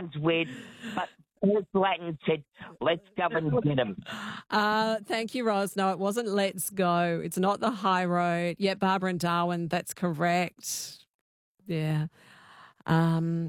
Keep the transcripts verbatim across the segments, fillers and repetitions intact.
sounds weird, but Paul Latin said, let's go and get him. Uh, thank you, Ros. No, it wasn't Let's Go. It's not the high road. Yeah, Barbara and Darwin, that's correct. Yeah. Um,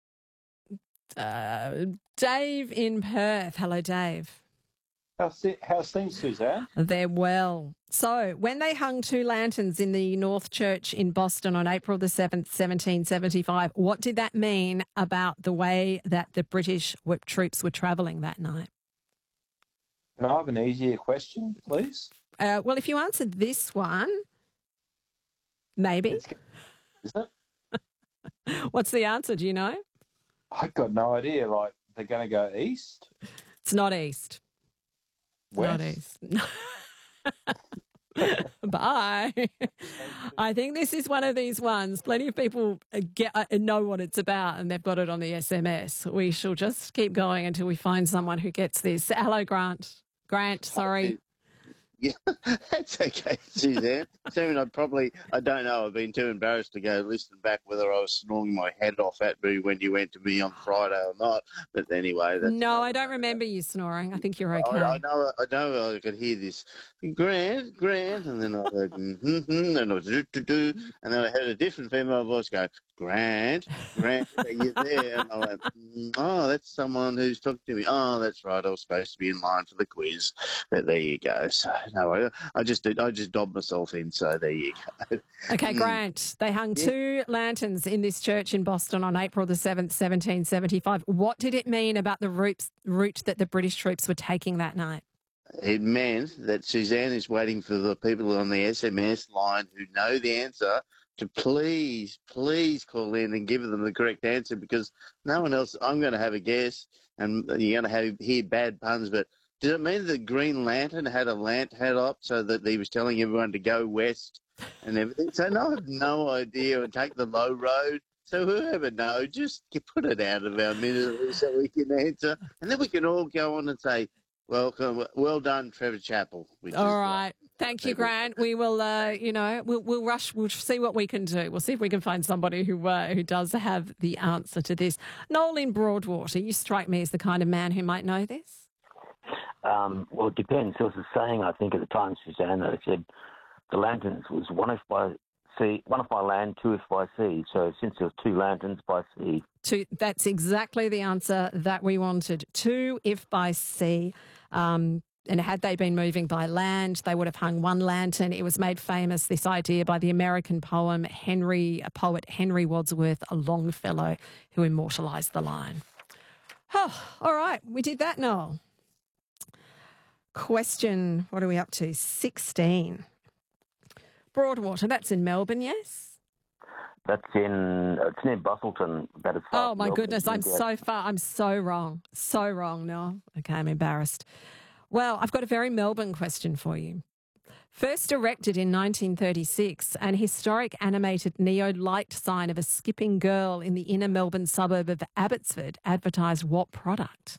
uh, Dave in Perth. Hello, Dave. How's, th- how's things, Suzanne? They're well. So, when they hung two lanterns in the North Church in Boston on April the seventh, seventeen seventy-five, what did that mean about the way that the British whip troops were travelling that night? Can I have an easier question, please? Uh, well, if you answered this one, maybe. It's, is it? What's the answer? Do you know? I've got no idea. Like, they're going to go east? It's not east. West? Not east. Bye. I think this is one of these ones. Plenty of people get uh, know what it's about and they've got it on the S M S. We shall just keep going until we find someone who gets this. Hello, Grant. Grant, sorry. Yeah, that's okay, Suzanne. Soon I'd probably, I don't know, I've been too embarrassed to go listen back whether I was snoring my head off at me when you went to me on Friday or not. But anyway. That's no, I don't remember you snoring. I think you're okay. I, I know I know I could hear this, Grant, Grant, and then I heard, mm-hmm, and I was do-do-do, and then I heard a different female voice go, Grant, Grant, are you there? And I went, mm, oh, that's someone who's talking to me. Oh, that's right, I was supposed to be in line for the quiz. But there you go. So, no, I, I just did, I just dobbed myself in, so there you go. Okay, Grant, they hung Yeah. two lanterns in this church in Boston on April the seventh, seventeen seventy-five. What did it mean about the route, route that the British troops were taking that night? It meant that Suzanne is waiting for the people on the S M S line who know the answer to please, please call in and give them the correct answer, because no one else, I'm going to have a guess, and you're going to have hear bad puns, but did it mean that Green Lantern had a lant hat up so that he was telling everyone to go west and everything? So no, I have no idea, and take the low road. So whoever knows, just put it out of our misery so we can answer, and then we can all go on and say, welcome, well done, Trevor Chappell. Which All is, right. Thank you, Grant. We will, uh, you know, we'll, we'll rush. We'll see what we can do. We'll see if we can find somebody who uh, who does have the answer to this. Noel in Broadwater, you strike me as the kind of man who might know this. Um, well, it depends. There was a saying, I think, at the time, Suzanne, that it said the lanterns was one if by sea, one if by land, two if by sea. So since there was two lanterns by sea. Two, that's exactly the answer that we wanted. Two if by sea. Um, and had they been moving by land, they would have hung one lantern. It was made famous, this idea, by the American poem Henry, poet Henry Wadsworth Longfellow, who immortalised the line. Oh, all right, we did that, Noel. Question, what are we up to? sixteen. Broadwater, that's in Melbourne, yes? That's in, it's near Bustleton. About as far Oh, as my Melbourne goodness, as I'm you can so far. I'm so wrong. So wrong, Noel. Okay, I'm embarrassed. Well, I've got a very Melbourne question for you. First erected in nineteen thirty-six, an historic animated neon-light sign of a skipping girl in the inner Melbourne suburb of Abbotsford advertised what product?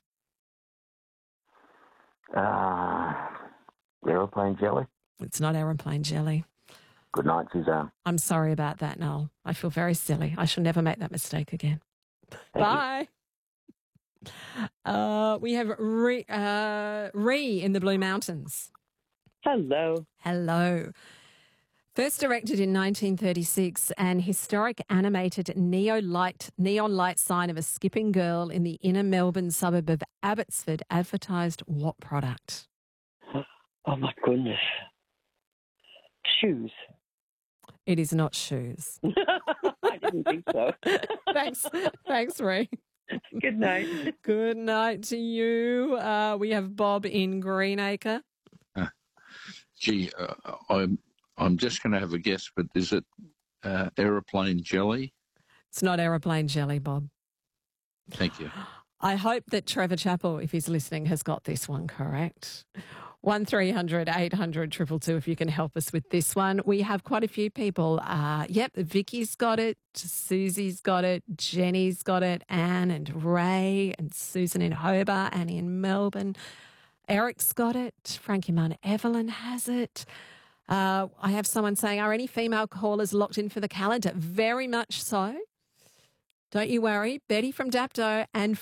get. Uh, aeroplane jelly. It's not aeroplane jelly. Good night, Suzanne. I'm sorry about that, Noel. I feel very silly. I shall never make that mistake again. Thank you. Bye. Uh, we have Ree, uh, Ree in the Blue Mountains. Hello. Hello. First erected in nineteen thirty-six, an historic animated neon light, neon light sign of a skipping girl in the inner Melbourne suburb of Abbotsford advertised what product? Oh, my goodness. Shoes. It is not shoes. I didn't think so. Thanks. Thanks, Ree. Good night. Good night to you. Uh, we have Bob in Greenacre. Uh, gee, uh, I'm I'm just going to have a guess, but is it uh, aeroplane jelly? It's not aeroplane jelly, Bob. Thank you. I hope that Trevor Chappell, if he's listening, has got this one correct. one three hundred eight hundred two two two if you can help us with this one. We have quite a few people. Uh, yep, Vicky's got it, Susie's got it, Jenny's got it, Anne and Ray and Susan in Hobart, Annie in Melbourne. Eric's got it, Frankie Munn Evelyn has it. Uh, I have someone saying, are any female callers locked in for the calendar? Very much so. Don't you worry. Betty from Dapto and